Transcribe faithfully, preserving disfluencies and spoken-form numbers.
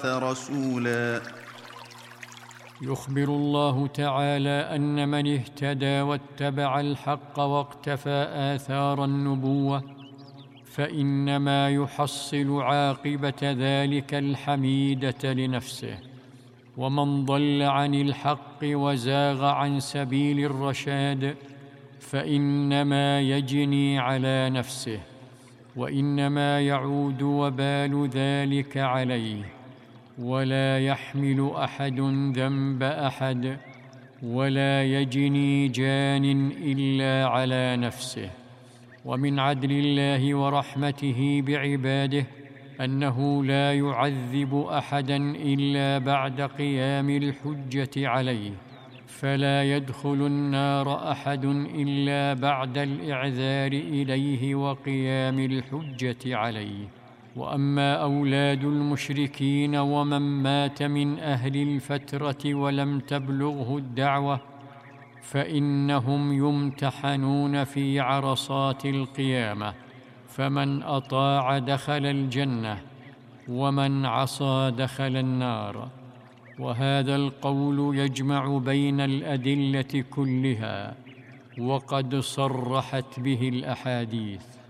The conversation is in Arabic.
رسولا. يخبر الله تعالى أن من اهتدى واتبع الحق واقتفى آثار النبوة فإنما يحصل عاقبة ذلك الحميدة لنفسه، ومن ضل عن الحق وزاغ عن سبيل الرشاد فإنما يجني على نفسه، وإنما يعود وبال ذلك عليه، ولا يحمل أحد ذنب أحد، ولا يجني جان إلا على نفسه. ومن عدل الله ورحمته بعباده أنه لا يعذب أحداً إلا بعد قيام الحجة عليه، فلا يدخل النار أحد إلا بعد الإعذار إليه وقيام الحجة عليه. وأما أولاد المشركين ومن مات من أهل الفترة ولم تبلغه الدعوة فإنهم يمتحنون في عرصات القيامة، فمن أطاع دخل الجنة ومن عصى دخل النار. وهذا القول يجمع بين الأدلة كلها، وقد صرحت به الأحاديث.